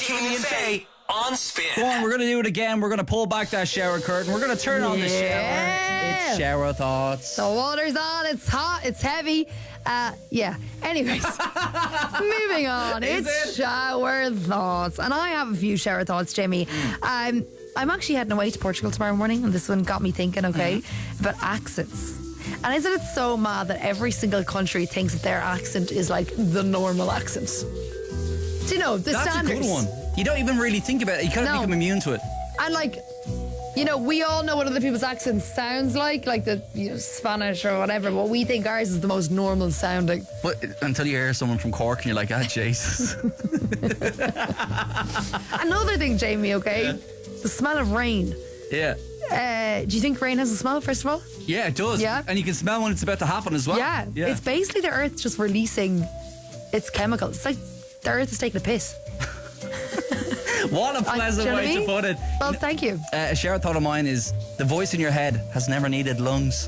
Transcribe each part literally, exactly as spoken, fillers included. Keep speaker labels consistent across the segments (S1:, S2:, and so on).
S1: Jamie and Faye on Spin.
S2: Go on, we're going to do it again. We're going to pull back that shower curtain. We're going to turn on the shower.
S3: Yeah.
S2: It's shower thoughts.
S3: The water's on, it's hot, it's heavy. Uh, yeah. Anyways, moving on.
S2: Is
S3: it's
S2: it?
S3: shower thoughts. And I have a few shower thoughts, Jamie. Um, I'm actually heading away to Portugal tomorrow morning, and this one got me thinking, okay, mm-hmm. about accents. And isn't it so mad that every single country thinks that their accent is like the normal accent? Do you know, the
S2: That's
S3: standards?
S2: a good one. You don't even really think about it. You kind of
S3: No.
S2: become immune to it.
S3: And like, you know, we all know what other people's accents sounds like, like the you know, Spanish or whatever, but we think ours is the most normal sounding.
S2: But until you hear someone from Cork and you're like, ah, Jesus.
S3: Another thing, Jamie, okay?
S2: Yeah.
S3: The smell of rain.
S2: Yeah.
S3: Uh, do you think rain has a smell, first of all?
S2: Yeah, it does.
S3: Yeah.
S2: And you can smell when it's about to happen as well.
S3: Yeah.
S2: yeah.
S3: It's basically the earth just releasing its chemicals. It's like the earth is taking a piss.
S2: What a pleasant
S3: do you know
S2: way
S3: what I mean?
S2: to put it.
S3: Well, thank you.
S2: Uh, a shared thought of mine is the voice in your head has never needed lungs.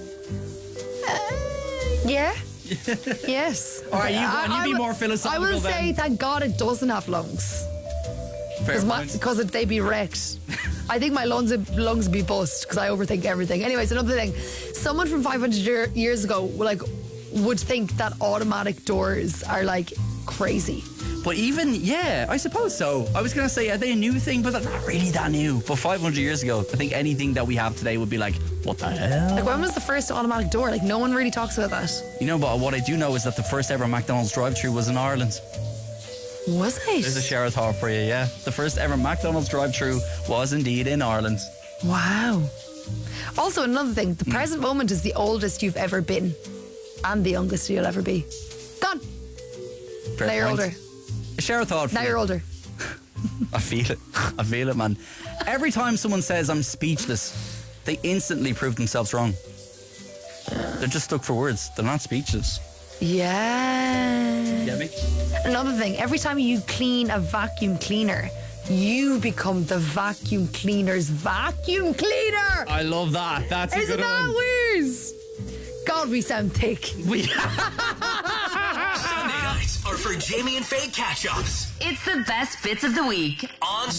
S3: Yeah? Yes.
S2: All right, you,
S3: I-
S2: and you
S3: I
S2: be
S3: will-
S2: more philosophical
S3: I will
S2: then.
S3: say, thank God it doesn't have lungs.
S2: Fair point.
S3: Because they'd be wrecked. I think my lungs would, lungs would be bust because I overthink everything. Anyways, another thing. Someone from five hundred year, years ago like would think that automatic doors are like crazy.
S2: But even, yeah, I suppose so. I was going to say, are they a new thing? But they're not really that new. But five hundred years ago, I think anything that we have today would be like, what the hell?
S3: Like, when was the first automatic door? Like, no one really talks about that.
S2: You know, but what I do know is that the first ever McDonald's drive-thru was in Ireland.
S3: Was it?
S2: There's a shower thought for you, yeah. The first ever McDonald's drive-thru was indeed in Ireland.
S3: Wow. Also, another thing. The present moment is the oldest you've ever been. And the youngest you'll ever be. Gone.
S2: Fair
S3: now you're
S2: point.
S3: older.
S2: A shower thought for
S3: Now
S2: you.
S3: you're older.
S2: I feel it. I feel it, man. Every time someone says I'm speechless, they instantly prove themselves wrong. They're just stuck for words. They're not speechless.
S3: Yeah.
S2: Get me?
S3: Another thing. Every time you clean a vacuum cleaner, you become the vacuum cleaner's vacuum cleaner.
S2: I love that. That's a
S3: Isn't
S2: good
S3: that
S2: one.
S3: weird? God, we sound thick.
S2: We
S1: Sunday nights are for Jamie and Faye catch-ups
S4: It's the best bits of the week.
S1: on